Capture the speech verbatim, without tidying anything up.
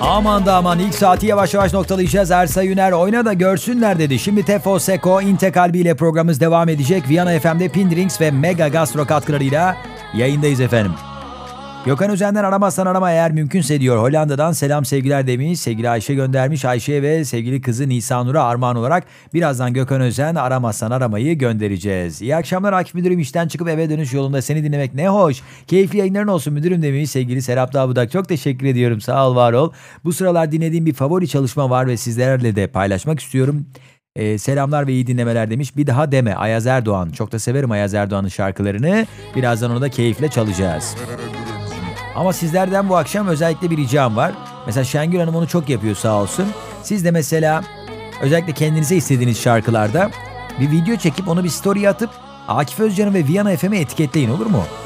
Aman da aman, ilk saati yavaş yavaş noktalayacağız. Ersay Üner oyna da görsünler dedi. Şimdi Tefo Seko İnte Kalbi ile programımız devam edecek. Viyana F M'de Pindrings ve Mega Gastro katkılarıyla yayındayız efendim. Gökhan Özen'den aramazsan arama eğer mümkünse diyor. Hollanda'dan selam sevgiler demiş. Sevgili Ayşe göndermiş. Ayşe ve sevgili kızı Nisanur'a armağan olarak birazdan Gökhan Özen aramazsan aramayı göndereceğiz. İyi akşamlar Akif Müdürüm, işten çıkıp eve dönüş yolunda seni dinlemek ne hoş. Keyifli yayınların olsun müdürüm demiş sevgili Serap Dağbudak. Çok teşekkür ediyorum, sağ ol var ol. Bu sıralar dinlediğim bir favori çalışma var ve sizlerle de paylaşmak istiyorum. Ee, selamlar ve iyi dinlemeler demiş. Bir daha deme Ayaz Erdoğan. Çok da severim Ayaz Erdoğan'ın şarkılarını. Birazdan onu da keyifle çalacağız. Ama sizlerden bu akşam özellikle bir ricam var. Mesela Şengül Hanım onu çok yapıyor sağ olsun. Siz de mesela özellikle kendinize istediğiniz şarkılarda bir video çekip onu bir story'e atıp Akif Özcan'ı ve Viyana F M'i etiketleyin, olur mu?